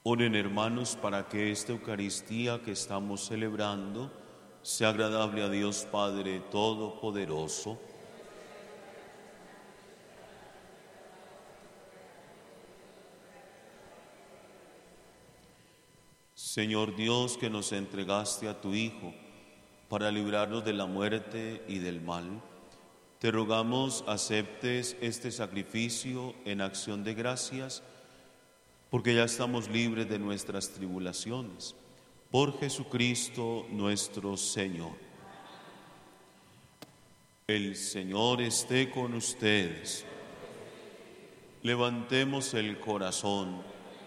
Oren, hermanos, para que esta Eucaristía que estamos celebrando sea agradable a Dios Padre Todopoderoso. Señor Dios, que nos entregaste a tu Hijo para librarnos de la muerte y del mal, te rogamos aceptes este sacrificio en acción de gracias, porque ya estamos libres de nuestras tribulaciones. Por Jesucristo nuestro Señor. El Señor esté con ustedes. Levantemos el corazón.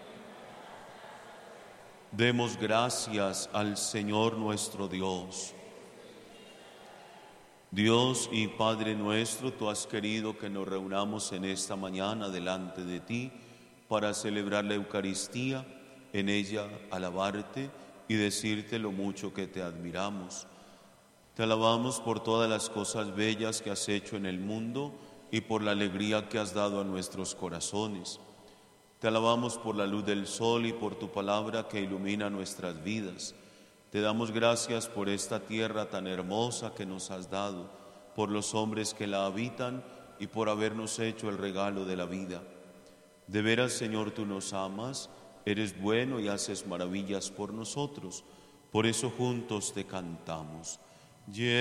Demos gracias al Señor nuestro Dios. Dios y Padre nuestro, tú has querido que nos reunamos en esta mañana delante de ti para celebrar la Eucaristía, en ella alabarte y decirte lo mucho que te admiramos. Te alabamos por todas las cosas bellas que has hecho en el mundo y por la alegría que has dado a nuestros corazones. Te alabamos por la luz del sol y por tu palabra que ilumina nuestras vidas. Te damos gracias por esta tierra tan hermosa que nos has dado, por los hombres que la habitan y por habernos hecho el regalo de la vida. De veras, Señor, tú nos amas, eres bueno y haces maravillas por nosotros. Por eso juntos te cantamos.